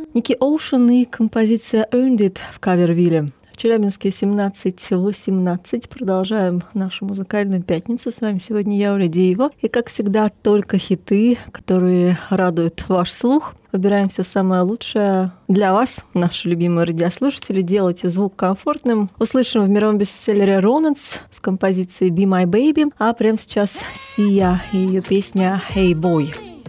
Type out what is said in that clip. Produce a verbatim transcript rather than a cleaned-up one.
Ники Оушен и композиция «Earned It» в кавер-вилле. В Челябинске семнадцать восемнадцать. Продолжаем нашу музыкальную пятницу. С вами сегодня я, Оля Деева. И, как всегда, только хиты, которые радуют ваш слух. Выбираем все самое лучшее для вас, наши любимые радиослушатели. Делайте звук комфортным. Услышим в мировом бестселлере Рональдс с композицией «Be My Baby». А прямо сейчас Сия и ее песня «Hey Boy».